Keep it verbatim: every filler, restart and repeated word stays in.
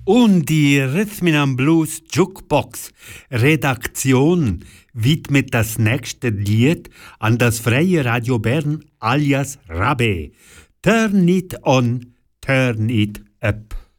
Und die Rhythm and Blues Jukebox Redaktion widmet das nächste Lied an das Freie Radio Bern alias Rabbe. Turn it on, turn it up.